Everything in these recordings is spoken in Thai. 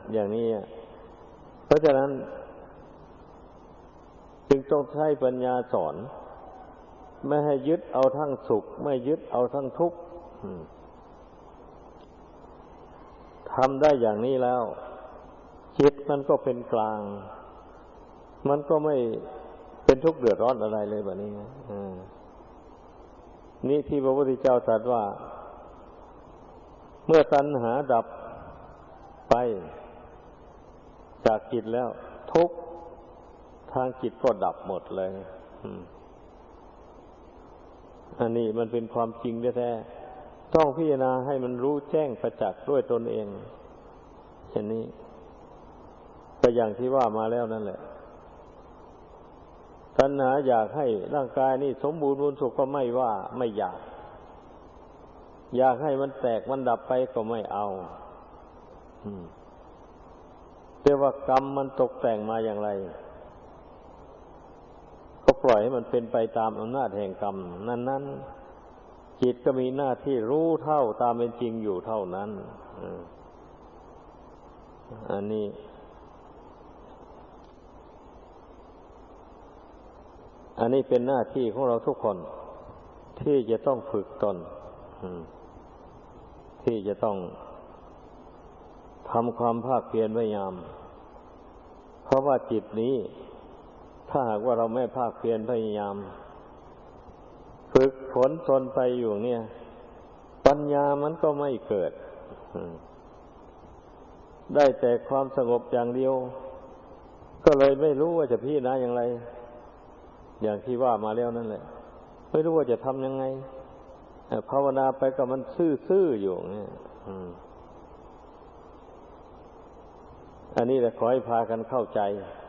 อย่างนี้เพราะฉะนั้นจึงต้องใช้ปัญญาสอนไม่ให้ยึดเอาทั้งสุขไม่ยึดเอาทั้งทุกข์ทำได้อย่างนี้แล้วจิตมันก็เป็นกลางมันก็ไม่เป็นทุกข์เดือดร้อนอะไรเลยแบบนี้นี่ที่พระพุทธเจ้าตรัสว่าเมื่อตัณหาดับไปจากจิตแล้วทุกข์ทางจิตก็ดับหมดเลยอันนี้มันเป็นความจริงแท้ๆต้องพิจารณาให้มันรู้แจ้งประจักษ์ด้วยตนเองเช่นนี้ก็อย่างที่ว่ามาแล้วนั่นแหละตัณหาอยากให้ร่างกายนี่สมบูรณ์สุขก็ไม่ว่าไม่อยากอยากให้มันแตกมันดับไปก็ไม่เอาแต่ว่ากรรมมันตกแต่งมาอย่างไรก็ปล่อยให้มันเป็นไปตามอำนาจแห่งกรรมนั้นๆจิตก็มีหน้าที่รู้เท่าตามเป็นจริงอยู่เท่านั้นอันนี้เป็นหน้าที่ของเราทุกคนที่จะต้องฝึกตนที่จะต้องทำความภาคเพียรพยายามเพราะว่าจิตนี้ถ้าหากว่าเราไม่ภาคเพียรพยายามฝึกฝนตนไปอยู่เนี่ยปัญญามันก็ไม่เกิดได้แต่ความสงบอย่างเดียวก็เลยไม่รู้ว่าจะพิจารณาอย่างไรอย่างที่ว่ามาแล้วนั่นแหละไม่รู้ว่าจะทำยังไงภาวนาไปก็มันซื่อๆอยู่เนี่ยอันนี้แหละขอให้พากันเข้าใจ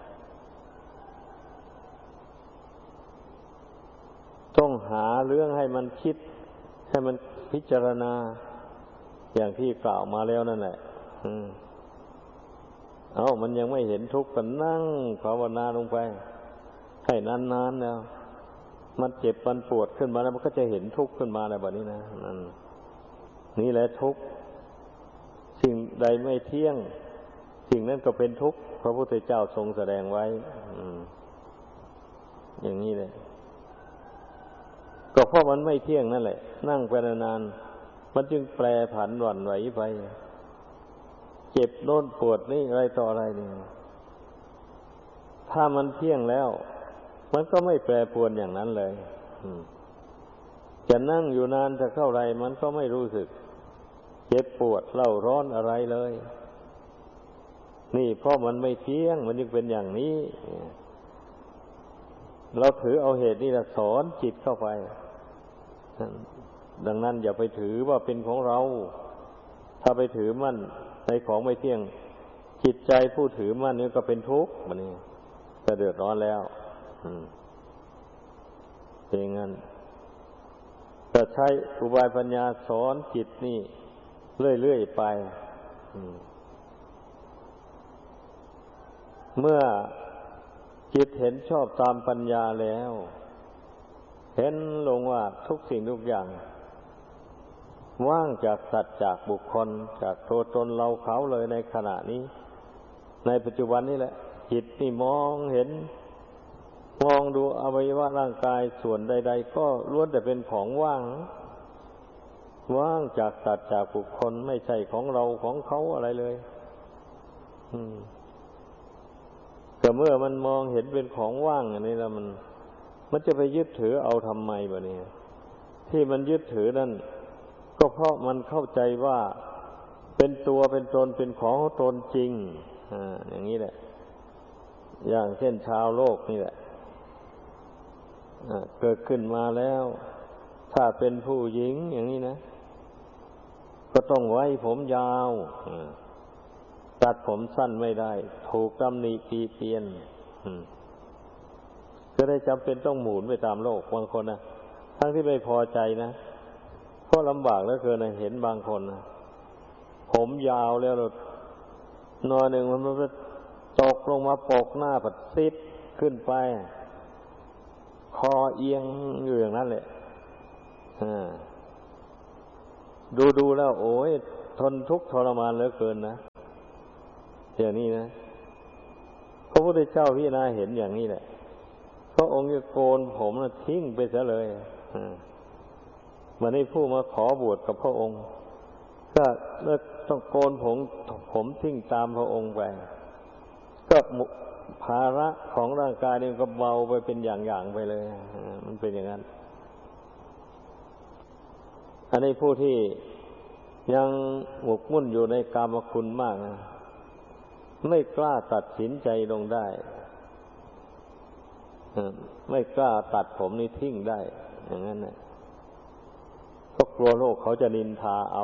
ต้องหาเรื่องให้มันคิดให้มันพิจารณาอย่างที่กล่าวมาแล้วนั่นแหละมันยังไม่เห็นทุกข์ก็นั่งภาวนาลงไปให้นานๆแล้วมันเจ็บมันปวดขึ้นมาแล้วมันก็จะเห็นทุกข์ขึ้นมาแล้วแบบนี้นะนี่แหละทุกข์สิ่งใดไม่เที่ยงสิ่งนั้นก็เป็นทุกข์พระพุทธเจ้าทรงแสดงไว้อย่างนี้เลยก็เพราะมันไม่เที่ยงนั่นแหละนั่งไปนานๆมันจึงแปรผันหวั่นไหวไปเจ็บโน่นปวดนี่อะไรต่ออะไรนี่ถ้ามันเที่ยงแล้วมันก็ไม่แปรปรวนอย่างนั้นเลยจะนั่งอยู่นานจะเท่าไรมันก็ไม่รู้สึกเจ็บปวดเล่าร้อนอะไรเลยนี่เพราะมันไม่เที่ยงมันจึงเป็นอย่างนี้เราถือเอาเหตุนี่ละสอนจิตเข้าไปดังนั้นอย่าไปถือว่าเป็นของเราถ้าไปถือมั่นในของไม่เที่ยงจิตใจผู้ถือมั่นนี่ก็เป็นทุกข์มันนี่ก็เดือดร้อนแล้วเป็นงั้นจะใช้อุบายปัญญาสอนจิตนี่เรื่อยๆไปเมื่อจิตเห็นชอบตามปัญญาแล้วเห็นลงว่าทุกสิ่งทุกอย่างว่างจากสัตว์จากบุคคลจากตัวตนเราเขาเลยในขณะนี้ในปัจจุบันนี้แหละจิตนี่มองเห็นมองดูอวัยวะร่างกายส่วนใดๆก็ล้วนแต่เป็นของว่างจากสัตว์จากบุคคลไม่ใช่ของเราของเขาอะไรเลยแต่เมื่อมันมองเห็นเป็นของว่างอันนี้แล้วมันจะไปยึดถือเอาทำไมบะเนี่ยที่มันยึดถือนั่นก็เพราะมันเข้าใจว่าเป็นตัวเป็นตนเป็นของตนจริงอย่างนี้แหละอย่างเช่นชาวโลกนี่แหละเกิดขึ้นมาแล้วถ้าเป็นผู้หญิงอย่างนี้นะก็ต้องไว้ผมยาวตัดผมสั้นไม่ได้ถูกตำหนิตีเตียนก็ได้จำเป็นต้องหมุนไปตามโลกบางคนนะทั้งที่ไม่พอใจนะเพราะลำบากเหลือเกินนะเห็นบางคนนะผมยาวแล้วนอนหนึ่งมันก็ตกลงมาปกหน้าปัดซิดขึ้นไปคอเอียงอยู่อย่างนั้นแหละดูแล้วโอ้ยทนทุกข์ทรมานเหลือเกินนะอย่างนี้นะพระพุทธเจ้าพิจารณาเห็นอย่างนี้แหละพระองค์จะโกนผมนะทิ้งไปซะเลยวันนี้ผู้มาขอบวชกับพระองค์ก็ต้องโกนผมทิ้งตามพระองค์ไปก็ภาระของร่างกายนี่ก็เบาไปเป็นอย่างๆไปเลยมันเป็นอย่างนั้นอันนี้ผู้ที่ยังหมกมุ่นอยู่ในกามคุณมากนะไม่กล้าตัดสินใจลงได้ไม่กล้าตัดผมนี่ทิ้งได้อย่างนั้นนะก็กลัวโลกเขาจะนินทาเอา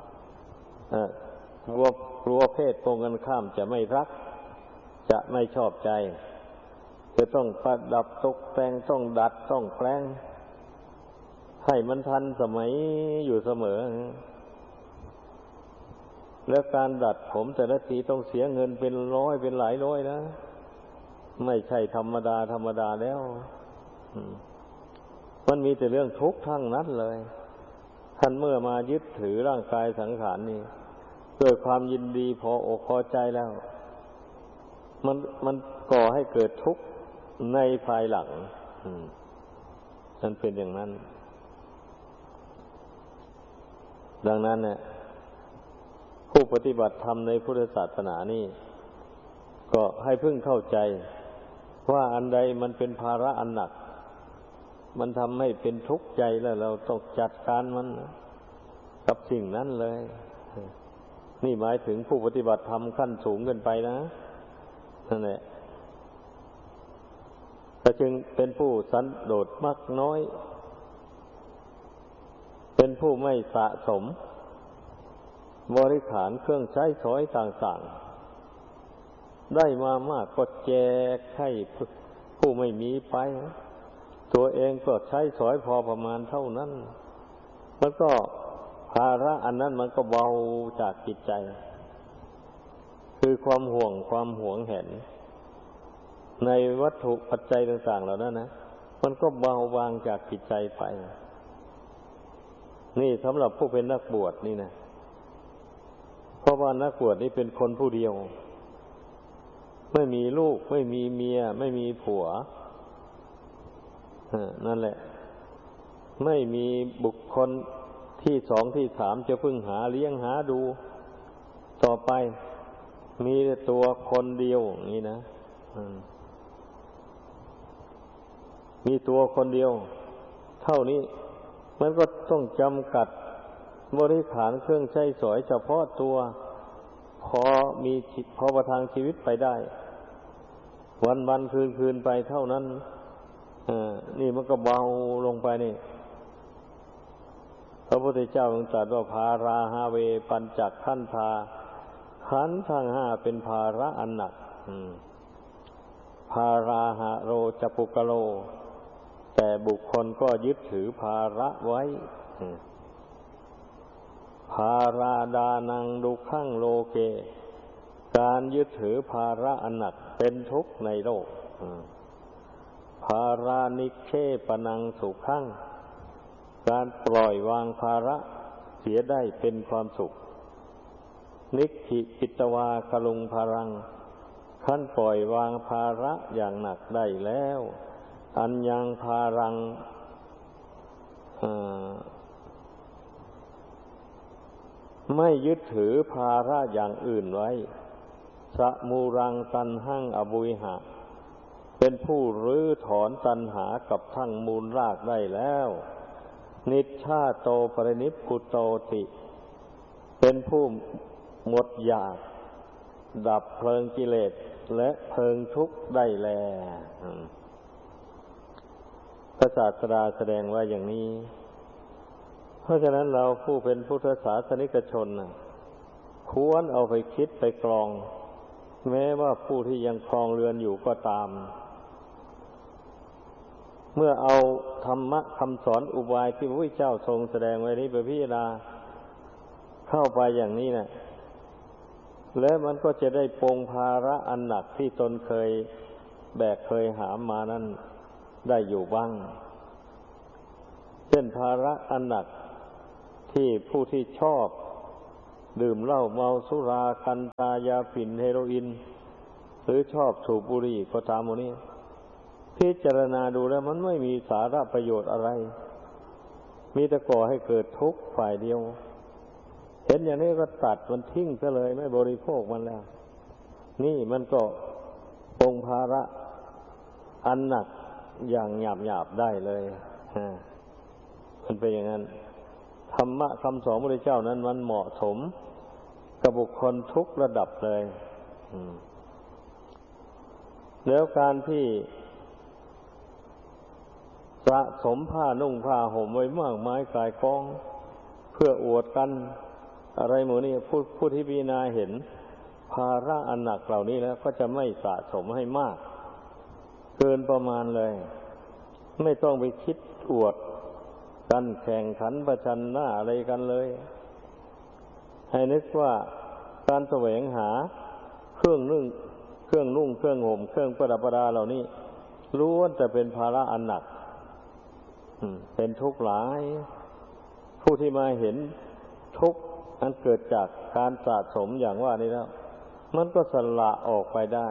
กลัวเพศตรงกันข้ามจะไม่รักจะไม่ชอบใจจะต้องประดับตกแต่งต้องดัดต้องแปลงให้มันทันสมัยอยู่เสมอแล้วการดัดผมแต่ละทีต้องเสียเงินเป็นร้อยเป็นหลายร้อยนะไม่ใช่ธรรมดาแล้วมันมีแต่เรื่องทุกข์ทั้งนั้นเลยท่านเมื่อมายึดถือร่างกายสังขารนี่ด้วยความยินดีพออกพอใจแล้วมันก่อให้เกิดทุกข์ในภายหลังมันเป็นอย่างนั้นดังนั้นเนี่ยผู้ปฏิบัติธรรมในพุทธศาสนานี่ก็ให้พึ่งเข้าใจว่าอันใดมันเป็นภาระอันหนักมันทำให้เป็นทุกข์ใจแล้วเราต้องจัดการมันกับสิ่งนั้นเลยนี่หมายถึงผู้ปฏิบัติธรรมขั้นสูงเกินไปนะนั่นแหละก็จึงเป็นผู้สันโดษมักน้อยเป็นผู้ไม่สะสมบริขารเครื่องใช้สอยต่างๆได้มามากก็แจกให้ผู้ไม่มีไปตัวเองก็ใช้สอยพอประมาณเท่านั้นมันก็ภาระอันนั้นมันก็เบาจากจิตใจคือความห่วงความหวงแหนในวัตถุปัจจัยต่างๆเหล่านั้นนะมันก็เบาบางจากจิตใจไปนี่สำหรับผู้เป็นนักบวชนี่นะเพราะว่านักบวชนี่เป็นคนผู้เดียวไม่มีลูกไม่มีเมียไม่มีผัวนั่นแหละไม่มีบุคคลที่สองที่สามจะพึ่งหาเลี้ยงหาดูต่อไปมีแต่ตัวคนเดียวนี่นะมีตัวคนเดียวเท่านี้มันก็ต้องจำกัดบริขารเครื่องใช้สอยเฉพาะตัวพอประทังชีวิตไปได้วันคืนไปเท่านั้นนี่มันก็เบาลงไปนี่พระพุทธเจ้าทรงตรัสว่าภาราฮาเวปัญจขันธาขันธ์ทั้งห้าเป็นภาระอันหนักภาราหะโรจปุกโลแต่บุคคลก็ยึดถือภาระไว้ภาราดานังดุขังโลเกการยึดถือภาระอันหนักเป็นทุกข์ในโลกภารานิเคปนังสุขังการปล่อยวางภาระเสียได้เป็นความสุขนิคขิปิตวาคลุงภารังขั้นปล่อยวางภาระอย่างหนักได้แล้วอัญญังภารังไม่ยึดถือภาระอย่างอื่นไว้สะมูรังตันหังอบุยหะเป็นผู้รื้อถอนตัณหากับทั้งมูลรากได้แล้วนิชชาโตปรินิพพุโตติเป็นผู้หมดอยากดับเพลิงกิเลสและเพลิงทุกข์ได้แล้วพระศาสดาแสดงไว้อย่างนี้เพราะฉะนั้นเราผู้เป็นพุทธศาสนิกชนควรเอาไปคิดไปกรองแม้ว่าผู้ที่ยังครองเรือนอยู่ก็ตามเมื่อเอาธรรมะคำสอนอุบายที่พระพุทธเจ้าทรงแสดงไว้นี้ไปพิจารณาเข้าไปอย่างนี้นะแล้วมันก็จะได้ปลงภาระอันหนักที่ตนเคยแบกเคยหามมานั้นได้อยู่บ้างเช่นภาระอันหนักที่ผู้ที่ชอบดื่มเหล้าเมาสุรากัญชายาฝิ่นเฮโรอีนหรือชอบสูบบุหรี่ก็ตามหมดนี้พิจารณาดูแล้วมันไม่มีสาระประโยชน์อะไรมีแต่ก่อให้เกิดทุกข์ฝ่ายเดียวเห็นอย่างนี้ก็ตัดมันทิ้งซะเลยไม่บริโภคมันแล้วนี่มันก็ปรงภาระอันหนักอย่างหยาบๆได้เลยมันเป็นอย่างนั้นธรรมะคำสอนพระพุทธเจ้านั้นมันเหมาะสมกับบุคคลทุกระดับเลยแล้วการที่สะสมผ้านุ่งผ้าห่มไว้มากมายกายกองเพื่ออวดกันอะไรหมดนี่ผู้ที่พิจารณาเห็นภาระอันหนักเหล่านี้แล้วก็จะไม่สะสมให้มากเกินประมาณเลยไม่ต้องไปคิดอวดกันแข่งขันประชันหน้าอะไรกันเลยให้นึกว่าการแสวงหาเครื่องนุ่งเครื่องห่มเครื่องประดับประดาเหล่านี้ล้วนแต่เป็นภาระอันหนักเป็นทุกข์หลายผู้ที่มาเห็นทุกข์อันเกิดจากการสะสมอย่างว่านี้แล้วมันก็สละออกไปได้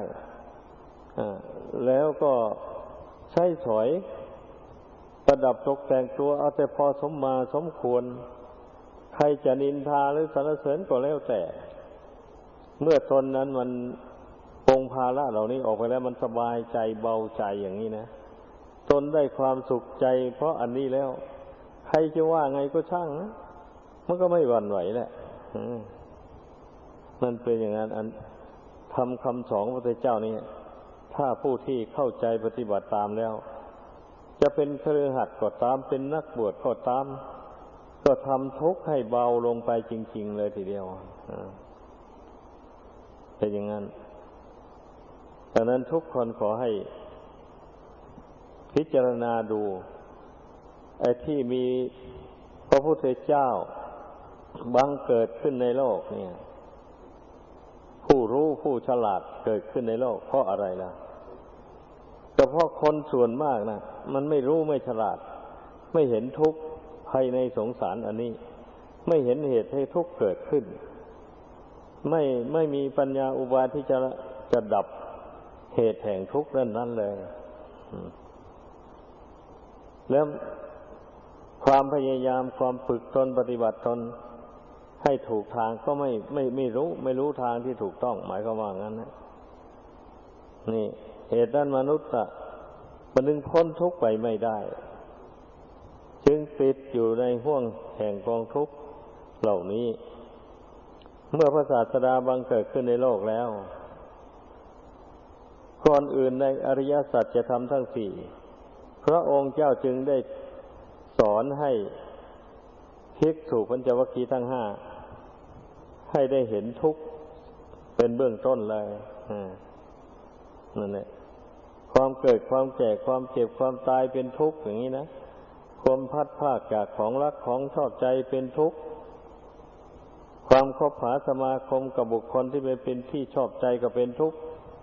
แล้วก็ใช้สอยประดับตกแต่งตัวเอาแต่พอสมมาสมควรใครจะนินทาหรือสรรเสริญก็แล้วแต่เมื่อตนนั้นมันปรงภาระเหล่านี้ออกไปแล้วมันสบายใจเบาใจอย่างนี้นะตนได้ความสุขใจเพราะอันนี้แล้วใครจะว่าไงก็ช่างนะมันก็ไม่หวั่นไหวแหละมันเป็นอย่างนั้นทำคำสอนของพระพุทธเจ้านี่ถ้าผู้ที่เข้าใจปฏิบัติตามแล้วจะเป็นคฤหัสถ์ก็ตามเป็นนักบวชก็ตามก็ทำทุกข์ให้เบาลงไปจริงๆเลยทีเดียวเป็นอย่างนั้นดังนั้นทุกคนขอให้พิจารณาดูไอ้ที่มีพระพุทธเจ้าบังเกิดขึ้นในโลกเนี่ยผู้รู้ผู้ฉลาดเกิดขึ้นในโลกเพราะอะไรล่ะก็เพราะคนส่วนมากนะมันไม่รู้ไม่ฉลาดไม่เห็นทุกข์ภายในสงสารอันนี้ไม่เห็นเหตุให้ทุกข์เกิดขึ้นไม่มีปัญญาอุบายที่จะดับเหตุแห่งทุกข์นั้นเลยแล้วความพยายามความฝึกตนปฏิบัติตนให้ถูกทางก็ไม่รู้ทางที่ถูกต้องหมายความว่างั้นนะนี่เหตุด้านมนุษย์มันดึงพ้นทุกข์ไปไม่ได้จึงติดอยู่ในห้วงแห่งกองทุกข์เหล่านี้เมื่อพระศาสดาบังเกิดขึ้นในโลกแล้วก่อนอื่นในอริยสัจธรรมทั้งสี่พระองค์เจ้าจึงได้สอนให้ภิกษุปัญจวัคคีย์ทั้งห้าให้ได้เห็นทุกข์เป็นเบื้องต้นเลยนั่นแหละความเกิดความแก่ความเจ็บความตายเป็นทุกข์อย่างนี้นะความพัดพรากจากของรักของชอบใจเป็นทุกข์ความคบหาสมาคมกับบุคคลที่ไม่เป็นที่ชอบใจก็เป็นทุกข์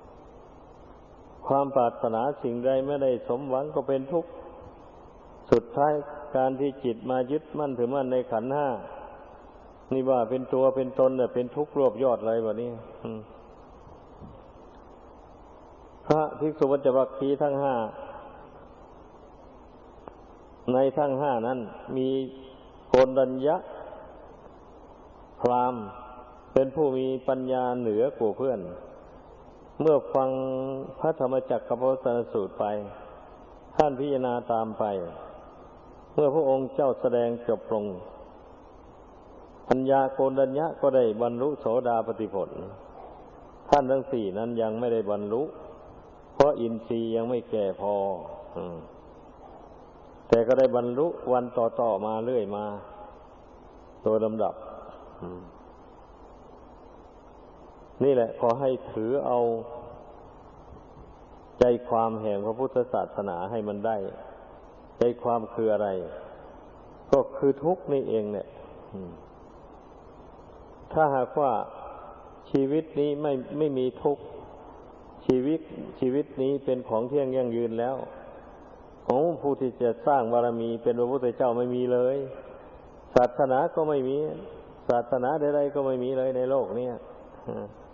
ความปรารถนาสิ่งใดไม่ได้สมหวังก็เป็นทุกข์สุดท้ายการที่จิตมายึดมั่นถือมั่นในขันธ์ห้านี่ว่าเป็นตัวเป็นตนเนี่ยเป็นทุกข์รวบยอดเลยแบบนี้พระภิกษุปัญจวัคคีย์ทั้งห้าในทั้งห้านั้นมีโกณฑัญญะพราหมณ์เป็นผู้มีปัญญาเหนือกว่าเพื่อนเมื่อฟังพระธรรมจักรกับพระสนสูตรไปท่านพิจารณาตามไปเมื่อพระองค์เจ้าแสดงจบลงปัญญาโกณฑัญญะก็ได้บรรลุโสดาปัตติผลท่านทั้งสี่นั้นยังไม่ได้บรรลุเพราะอินทรีย์ยังไม่แก่พอแต่ก็ได้บรรลุวันต่อมาเรื่อยมาโดยลำดับนี่แหละขอให้ถือเอาใจความแห่งพระพุทธศาสนาให้มันได้ใจความคืออะไรก็คือทุกข์นี่เองเนี่ยถ้าหากว่าชีวิตนี้ไม่มีทุกข์ชีวิตนี้เป็นของเที่ยงยั่งยืนแล้วผู้ที่จะสร้างบารมีเป็นพระพุทธเจ้าไม่มีเลยศาสนาก็ไม่มีศาสนาใดๆก็ไม่มีเลยในโลกนี้